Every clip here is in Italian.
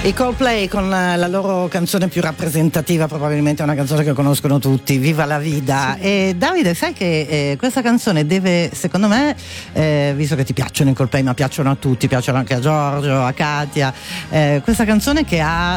I Coldplay con la loro canzone più rappresentativa, probabilmente una canzone che conoscono tutti, Viva la Vida. Sì. E Davide, sai che questa canzone deve, secondo me, visto che ti piacciono i Coldplay, ma piacciono a tutti, piacciono anche a Giorgio, a Katia, questa canzone che ha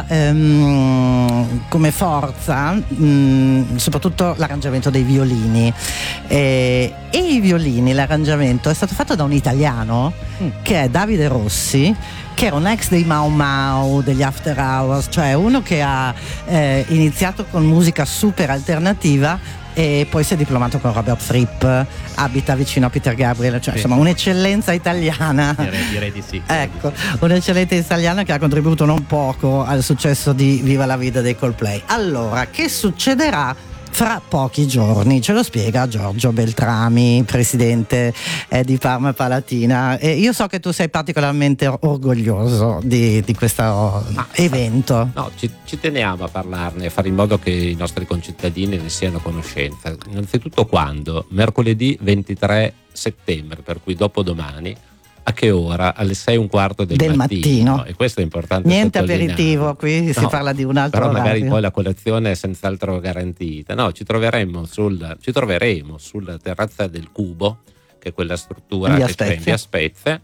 come forza soprattutto l'arrangiamento dei violini, e i violini, l'arrangiamento è stato fatto da un italiano che è Davide Rossi, che era un ex dei Mau Mau, degli After Hours, cioè uno che ha iniziato con musica super alternativa e poi si è diplomato con Robert Fripp, abita vicino a Peter Gabriel, cioè insomma un'eccellenza italiana. Direi di sì. Ecco, un'eccellenza italiana che ha contribuito non poco al successo di Viva la Vida dei Coldplay. Allora, che succederà fra pochi giorni? Ce lo spiega Giorgio Beltrami, presidente di Parma Palatina. E io so che tu sei particolarmente orgoglioso di questo evento. No, ci teniamo a parlarne, a fare in modo che i nostri concittadini ne siano a conoscenza. Innanzitutto quando? Mercoledì 23 settembre, per cui dopodomani. A che ora? Alle 6:15 del mattino. E questo è importante. Niente aperitivo, qui si parla di un altro però orario. Magari poi la colazione è senz'altro garantita. No, ci troveremo sulla terrazza del Cubo, che è quella struttura che c'è in via Spezia,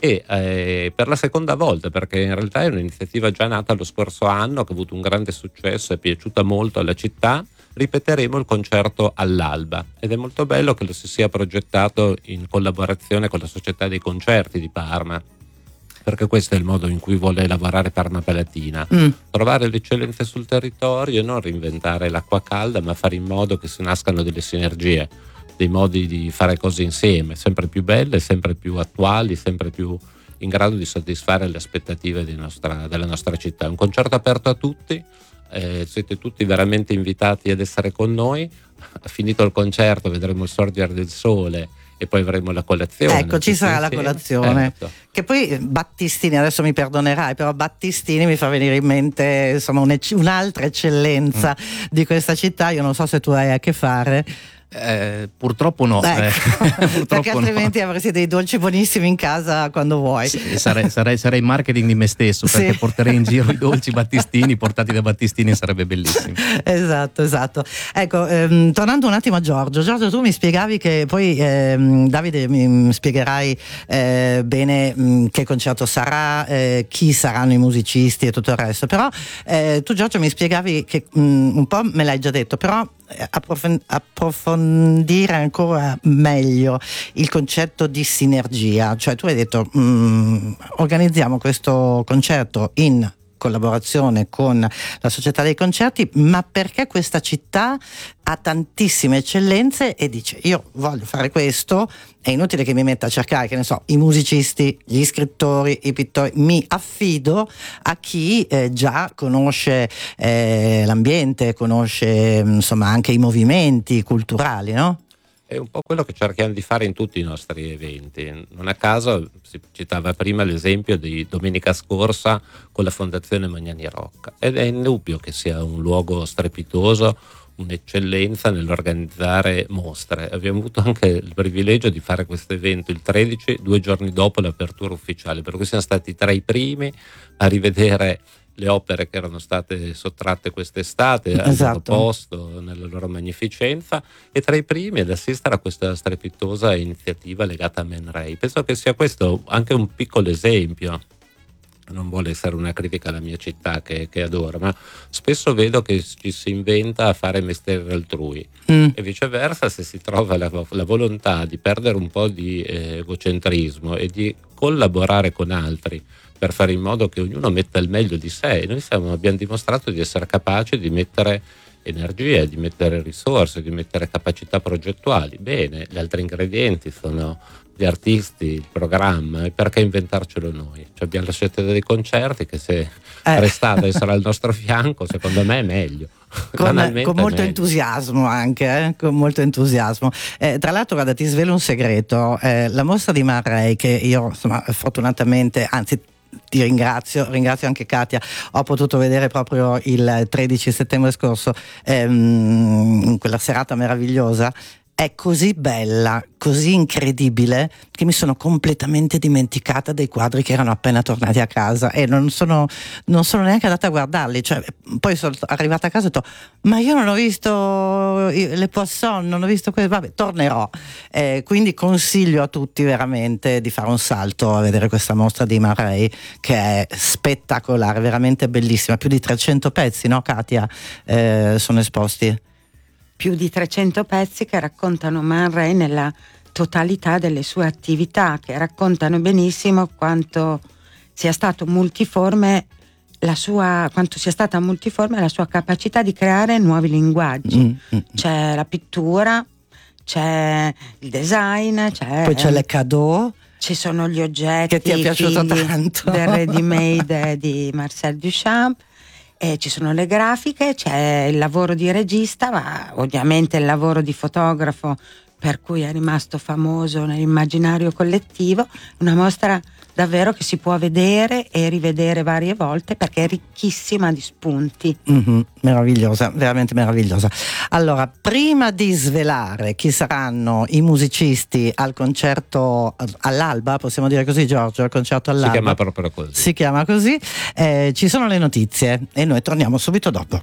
e per la seconda volta, perché in realtà è un'iniziativa già nata lo scorso anno, che ha avuto un grande successo, è piaciuta molto alla città. Ripeteremo il concerto all'alba ed è molto bello che lo si sia progettato in collaborazione con la Società dei Concerti di Parma, perché questo è il modo in cui vuole lavorare Parma Palatina, trovare le eccellenze sul territorio e non reinventare l'acqua calda, ma fare in modo che si nascano delle sinergie, dei modi di fare cose insieme, sempre più belle, sempre più attuali, sempre più in grado di soddisfare le aspettative della nostra città. Un concerto aperto a tutti. Siete tutti veramente invitati ad essere con noi. Finito il concerto vedremo il sorgere del sole e poi avremo la colazione. Ecco, ci sarà la colazione. Ecco. Che poi Battistini, adesso mi perdonerai, però Battistini mi fa venire in mente insomma un'altra eccellenza di questa città. Io non so se tu hai a che fare. Purtroppo no, purtroppo perché altrimenti avresti dei dolci buonissimi in casa quando vuoi. Sì, sarei marketing di me stesso, perché porterei in giro i dolci Battistini portati da Battistini, sarebbe bellissimo. Esatto. Ecco, tornando un attimo a Giorgio, tu mi spiegavi che poi Davide mi spiegherai bene che concerto sarà, chi saranno i musicisti e tutto il resto, però tu Giorgio mi spiegavi che un po' me l'hai già detto, però approfondire ancora meglio il concetto di sinergia, cioè tu hai detto organizziamo questo concerto in collaborazione con la Società dei Concerti, ma perché questa città ha tantissime eccellenze e dice io voglio fare questo, è inutile che mi metta a cercare, che ne so, i musicisti, gli scrittori, i pittori, mi affido a chi già conosce l'ambiente, conosce insomma anche i movimenti culturali, no? È un po' quello che cerchiamo di fare in tutti i nostri eventi. Non a caso si citava prima l'esempio di domenica scorsa con la Fondazione Magnani Rocca, ed è indubbio che sia un luogo strepitoso, un'eccellenza nell'organizzare mostre. Abbiamo avuto anche il privilegio di fare questo evento il 13, 2 giorni dopo l'apertura ufficiale, per cui siamo stati tra i primi a rivedere le opere che erano state sottratte quest'estate al loro posto, nella loro magnificenza, e tra i primi ad assistere a questa strepitosa iniziativa legata a Man Ray. Penso che sia questo anche un piccolo esempio. Non vuole essere una critica alla mia città che adoro, ma spesso vedo che ci si inventa a fare mestiere altrui e viceversa, se si trova la volontà di perdere un po' di egocentrismo e di collaborare con altri per fare in modo che ognuno metta il meglio di sé. Noi abbiamo dimostrato di essere capaci di mettere energie, di mettere risorse, di mettere capacità progettuali. Bene, gli altri ingredienti sono gli artisti, il programma, e perché inventarcelo noi? Cioè abbiamo la Società dei Concerti che se restate e sarà al nostro fianco, secondo me è meglio. Con molto entusiasmo anche, con molto entusiasmo. Tra l'altro, guarda, ti svelo un segreto, la mostra di Man Ray, che io insomma fortunatamente, anzi ti ringrazio anche Katia, ho potuto vedere proprio il 13 settembre scorso, in quella serata meravigliosa. è così bella, così incredibile, che mi sono completamente dimenticata dei quadri che erano appena tornati a casa e non sono neanche andata a guardarli. Cioè, poi sono arrivata a casa e ho detto: ma io non ho visto le Poisson, non ho visto questo, vabbè, tornerò. Quindi consiglio a tutti veramente di fare un salto a vedere questa mostra di Man Ray, che è spettacolare, veramente bellissima. Più di 300 pezzi, no Katia, sono esposti? Più di 300 pezzi che raccontano Man Ray nella totalità delle sue attività, che raccontano benissimo quanto sia stato multiforme quanto sia stata multiforme la sua capacità di creare nuovi linguaggi. C'è la pittura, c'è il design, poi c'è le cadeau. Ci sono gli oggetti che ti è piaciuto tanto del ready made di Marcel Duchamp. Ci sono le grafiche, c'è il lavoro di regista, ma ovviamente il lavoro di fotografo, per cui è rimasto famoso nell'immaginario collettivo. Una mostra davvero che si può vedere e rivedere varie volte, perché è ricchissima di spunti. Meravigliosa, veramente meravigliosa. Allora, prima di svelare chi saranno i musicisti al concerto all'alba, possiamo dire così, Giorgio, al concerto all'alba? Si chiama proprio così. Si chiama così. Ci sono le notizie e noi torniamo subito dopo.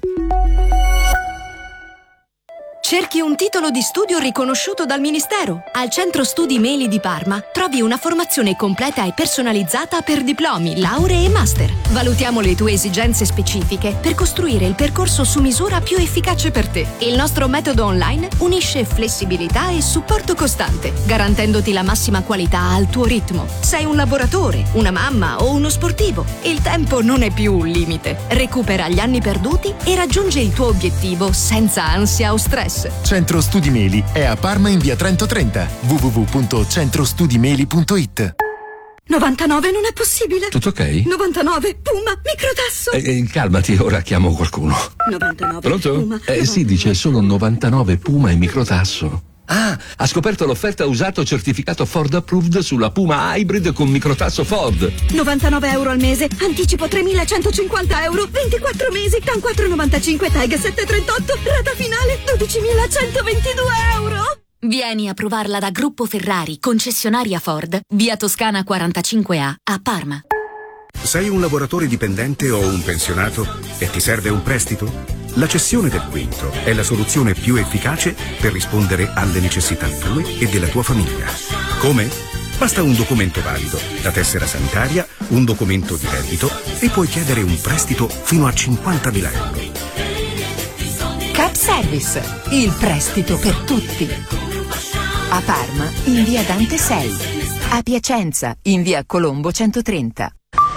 Cerchi un titolo di studio riconosciuto dal Ministero? Al Centro Studi Meli di Parma trovi una formazione completa e personalizzata per diplomi, lauree e master. Valutiamo le tue esigenze specifiche per costruire il percorso su misura più efficace per te. Il nostro metodo online unisce flessibilità e supporto costante, garantendoti la massima qualità al tuo ritmo. Sei un lavoratore, una mamma o uno sportivo? Il tempo non è più un limite. Recupera gli anni perduti e raggiunge il tuo obiettivo senza ansia o stress. Centro Studi Meli è a Parma in via Trento 30. www.centrostudimeli.it. 99 non è possibile. Tutto ok? 99 Puma Microtasso. Calmati, ora chiamo qualcuno. 99 Pronto? Puma. Sì, dice solo 99 Puma e Microtasso. Ah, ha scoperto l'offerta usato certificato Ford Approved sulla Puma Hybrid con microtasso Ford. 99 euro al mese, anticipo 3.150 euro, 24 mesi, TAN 4,95, TAG 738, rata finale 12.122 euro. Vieni a provarla da Gruppo Ferrari, concessionaria Ford, via Toscana 45A, a Parma. Sei un lavoratore dipendente o un pensionato e ti serve un prestito? La cessione del quinto è la soluzione più efficace per rispondere alle necessità tue e della tua famiglia. Come? Basta un documento valido, la tessera sanitaria, un documento di reddito e puoi chiedere un prestito fino a 50.000 euro. Cap Service, il prestito per tutti. A Parma in via Dante 6, a Piacenza in via Colombo 130.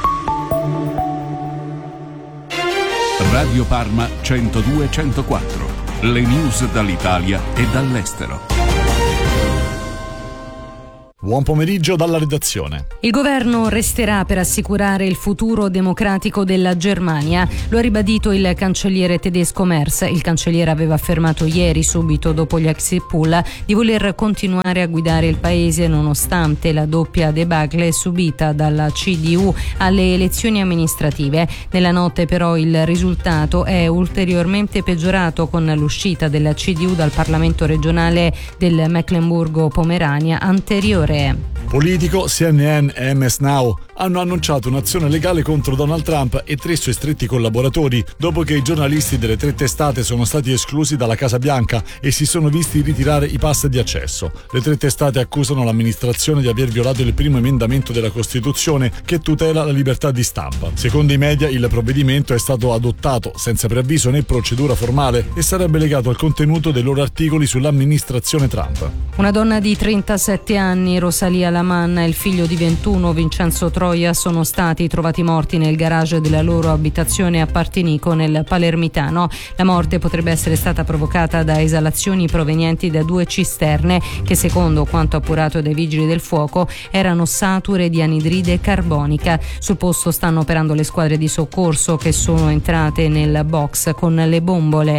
Radio Parma 102-104, le news dall'Italia e dall'estero. Buon pomeriggio dalla redazione. Il governo resterà per assicurare il futuro democratico della Germania. Lo ha ribadito il cancelliere tedesco Merz. Il cancelliere aveva affermato ieri, subito dopo gli exit poll, di voler continuare a guidare il paese nonostante la doppia debacle subita dalla CDU alle elezioni amministrative. Nella notte però il risultato è ulteriormente peggiorato con l'uscita della CDU dal Parlamento regionale del Mecklenburgo-Pomerania anteriore. Politico, CNN e MS Now hanno annunciato un'azione legale contro Donald Trump e 3 suoi stretti collaboratori dopo che i giornalisti delle 3 testate sono stati esclusi dalla Casa Bianca e si sono visti ritirare i pass di accesso. Le 3 testate accusano l'amministrazione di aver violato il primo emendamento della Costituzione che tutela la libertà di stampa. Secondo i media il provvedimento è stato adottato senza preavviso né procedura formale e sarebbe legato al contenuto dei loro articoli sull'amministrazione Trump. Una donna di 37 anni, Rosalia Lamanna, e il figlio di 21, Vincenzo Troia, sono stati trovati morti nel garage della loro abitazione a Partinico nel Palermitano. La morte potrebbe essere stata provocata da esalazioni provenienti da 2 cisterne che, secondo quanto appurato dai vigili del fuoco, erano sature di anidride carbonica. Sul posto stanno operando le squadre di soccorso che sono entrate nel box con le bombole.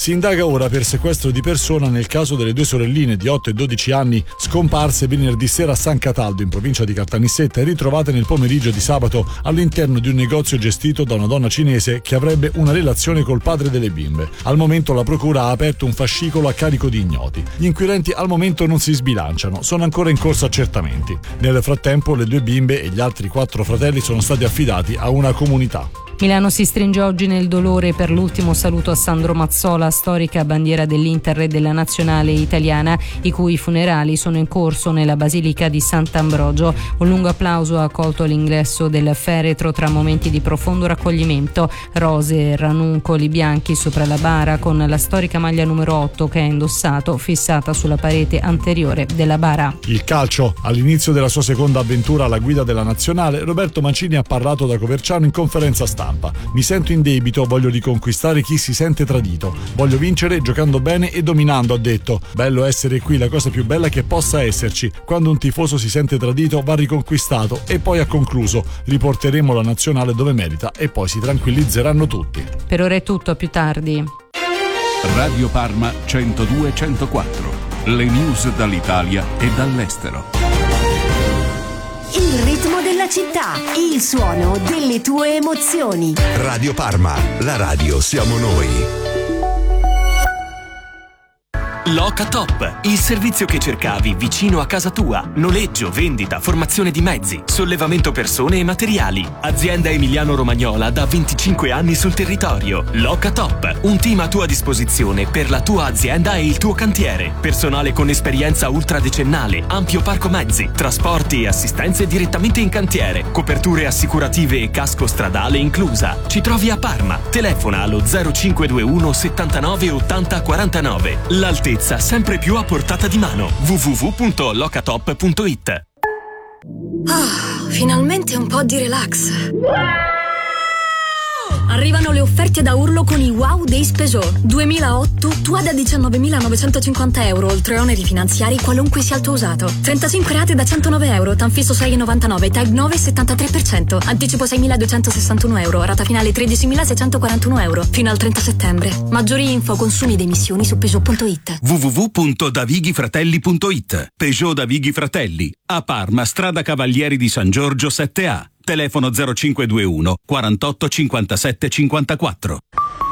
Si indaga ora per sequestro di persona nel caso delle due sorelline di 8 e 12 anni scomparse venerdì sera a San Cataldo in provincia di Caltanissetta e ritrovate nel pomeriggio di sabato all'interno di un negozio gestito da una donna cinese che avrebbe una relazione col padre delle bimbe. Al momento la procura ha aperto un fascicolo a carico di ignoti. Gli inquirenti al momento non si sbilanciano, sono ancora in corso accertamenti. Nel frattempo le 2 bimbe e gli altri 4 fratelli sono stati affidati a una comunità. Milano si stringe oggi nel dolore per l'ultimo saluto a Sandro Mazzola, storica bandiera dell'Inter e della nazionale italiana, i cui funerali sono in corso nella Basilica di Sant'Ambrogio. Un lungo applauso ha accolto l'ingresso del feretro tra momenti di profondo raccoglimento, rose e ranuncoli bianchi sopra la bara con la storica maglia numero 8 che ha indossato fissata sulla parete anteriore della bara. Il calcio. All'inizio della sua seconda avventura alla guida della nazionale, Roberto Mancini ha parlato da Coverciano in conferenza stampa. Mi sento in debito, voglio riconquistare chi si sente tradito. Voglio vincere giocando bene e dominando, ha detto. Bello essere qui, la cosa più bella che possa esserci. Quando un tifoso si sente tradito va riconquistato. E poi ha concluso. Riporteremo la nazionale dove merita e poi si tranquillizzeranno tutti. Per ora è tutto, a più tardi. Radio Parma 102-104. Le news dall'Italia e dall'estero. Il ritmo della città, il suono delle tue emozioni. Radio Parma, la radio siamo noi. Locatop, il servizio che cercavi vicino a casa tua. Noleggio, vendita, formazione di mezzi, sollevamento persone e materiali. Azienda emiliano-romagnola da 25 anni sul territorio. Locatop, un team a tua disposizione per la tua azienda e il tuo cantiere. Personale con esperienza ultradecennale, ampio parco mezzi, trasporti e assistenze direttamente in cantiere, coperture assicurative e casco stradale inclusa. Ci trovi a Parma. Telefona allo 0521 79 80 49. L'altezza sempre più a portata di mano. www.locatop.it. Finalmente un po' di relax. Arrivano le offerte da urlo con i Wow Days Peugeot 2008, tua da 19.950 euro, oltre oneri finanziari qualunque sia il tuo usato. 35 rate da 109 euro, tanfisso 6,99, tag 9,73%, anticipo 6.261 euro, rata finale 13.641 euro, fino al 30 settembre. Maggiori info, consumi ed emissioni su Peugeot.it. www.davighifratelli.it. Peugeot Davighi Fratelli, a Parma, strada Cavalieri di San Giorgio 7A. Telefono 0521 48 57 54.